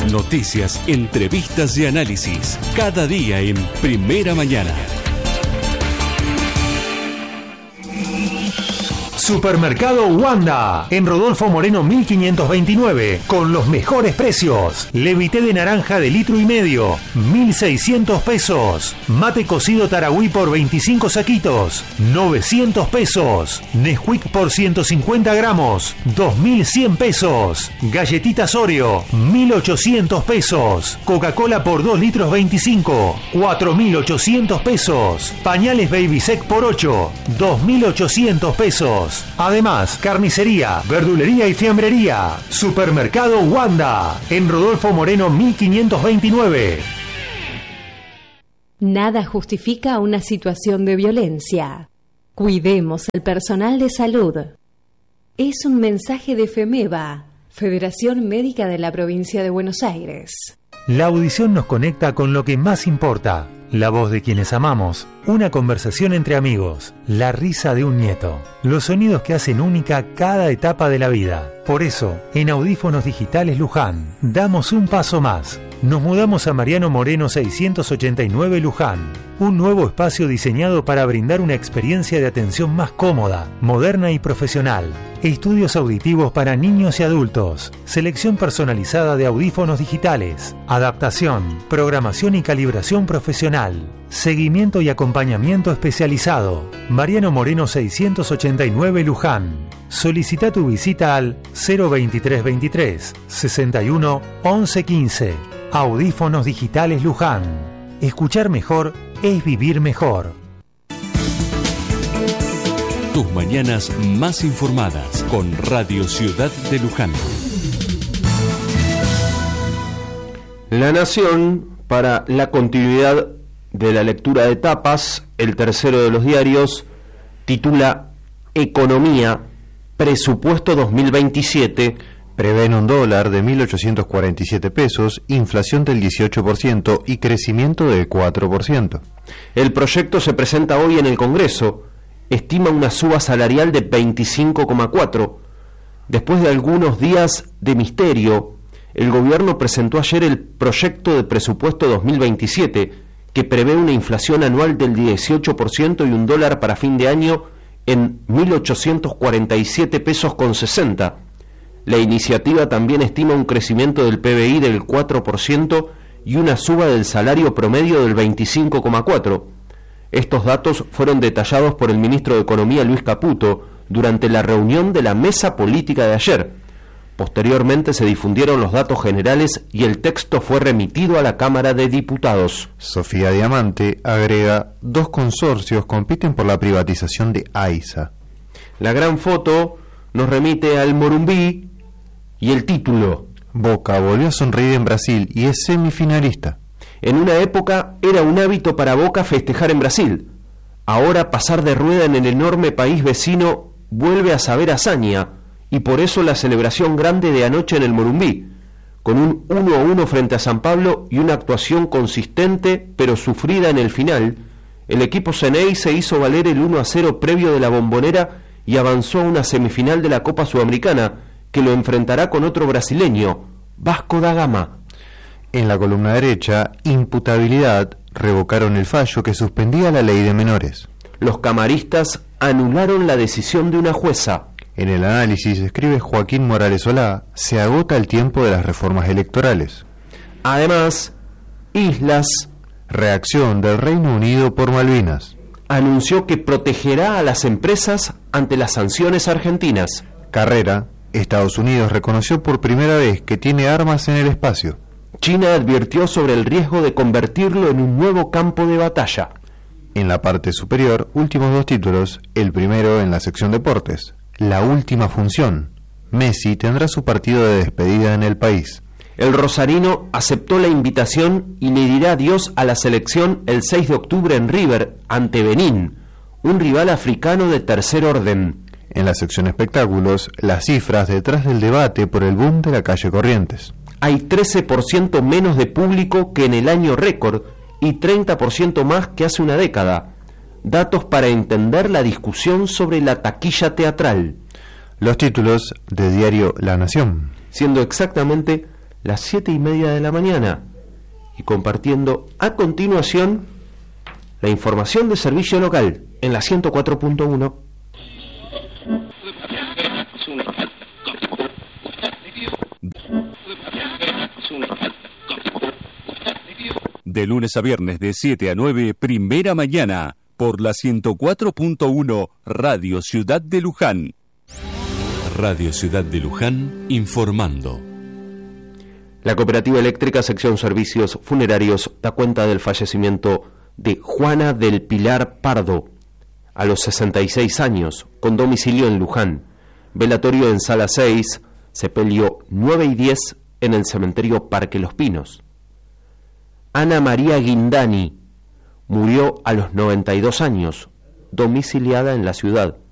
Noticias, entrevistas y análisis. Cada día en Primera Mañana. Supermercado Wanda, en Rodolfo Moreno 1529, con los mejores precios. Levité de naranja de 1,5 litros, 1.600 pesos. Mate cocido Tarahui por 25 saquitos, 900 pesos. Nesquik por 150 gramos, 2.100 pesos. Galletitas Oreo, 1.800 pesos. Coca-Cola por 2 litros 25, 4.800 pesos. Pañales Baby Sec por 8, 2.800 pesos. Además, carnicería, verdulería y fiambrería. Supermercado Wanda, en Rodolfo Moreno 1529. Nada justifica una situación de violencia. Cuidemos al personal de salud. Es un mensaje de FEMEVA, Federación Médica de la Provincia de Buenos Aires. La audición nos conecta con lo que más importa. La voz de quienes amamos, una conversación entre amigos, la risa de un nieto, los sonidos que hacen única cada etapa de la vida. Por eso, en Audífonos Digitales Luján, damos un paso más. Nos mudamos a Mariano Moreno 689 Luján, un nuevo espacio diseñado para brindar una experiencia de atención más cómoda, moderna y profesional. Estudios auditivos para niños y adultos, selección personalizada de audífonos digitales, adaptación, programación y calibración profesional, seguimiento y acompañamiento especializado. Mariano Moreno 689 Luján. Solicita tu visita al 02323 61 11 15. Audífonos Digitales Luján. Escuchar mejor es vivir mejor. Tus mañanas más informadas con Radio Ciudad de Luján. La Nación, para la continuidad de la lectura de tapas, el tercero de los diarios, titula Economía, Presupuesto 2027. Prevén un dólar de 1.847 pesos, inflación del 18% y crecimiento del 4%. El proyecto se presenta hoy en el Congreso. Estima una suba salarial de 25,4. Después de algunos días de misterio, el gobierno presentó ayer el proyecto de presupuesto 2027, que prevé una inflación anual del 18% y un dólar para fin de año en 1.847 pesos con 60. La iniciativa también estima un crecimiento del PBI del 4% y una suba del salario promedio del 25,4%. Estos datos fueron detallados por el ministro de Economía, Luis Caputo, durante la reunión de la mesa política de ayer. Posteriormente se difundieron los datos generales y el texto fue remitido a la Cámara de Diputados. Sofía Diamante agrega, 2 consorcios compiten por la privatización de AISA. La gran foto nos remite al Morumbí y el título. Boca volvió a sonreír en Brasil y es semifinalista. En una época era un hábito para Boca festejar en Brasil. Ahora pasar de rueda en el enorme país vecino vuelve a saber hazaña, y por eso la celebración grande de anoche en el Morumbí, con un 1-1 frente a San Pablo y una actuación consistente pero sufrida en el final. El equipo Ceney se hizo valer el 1-0 previo de la Bombonera y avanzó a una semifinal de la Copa Sudamericana, que lo enfrentará con otro brasileño, Vasco da Gama. En la columna derecha, imputabilidad, revocaron el fallo que suspendía la ley de menores. Los camaristas anularon la decisión de una jueza. En el análisis, escribe Joaquín Morales Solá, se agota el tiempo de las reformas electorales. Además, Islas, reacción del Reino Unido por Malvinas, anunció que protegerá a las empresas ante las sanciones argentinas. Carrera, Estados Unidos reconoció por primera vez que tiene armas en el espacio. China advirtió sobre el riesgo de convertirlo en un nuevo campo de batalla. En la parte superior, últimos 2 títulos, el primero en la sección deportes. La última función. Messi tendrá su partido de despedida en el país. El rosarino aceptó la invitación y le dirá adiós a la selección el 6 de octubre en River ante Benín, un rival africano de tercer orden. En la sección espectáculos, las cifras detrás del debate por el boom de la calle Corrientes. Hay 13% menos de público que en el año récord y 30% más que hace una década. Datos para entender la discusión sobre la taquilla teatral. Los títulos de diario La Nación. Siendo exactamente las 7:30 de la mañana, y compartiendo a continuación la información de servicio local en la 104.1. De lunes a viernes de 7 a 9, primera mañana, por la 104.1 Radio Ciudad de Luján. Radio Ciudad de Luján, informando. La Cooperativa Eléctrica Sección Servicios Funerarios da cuenta del fallecimiento de Juana del Pilar Pardo, a los 66 años, con domicilio en Luján. Velatorio en Sala 6, sepelio 9 y 10 en el cementerio Parque Los Pinos. Ana María Guindani murió a los 92 años, domiciliada en la ciudad.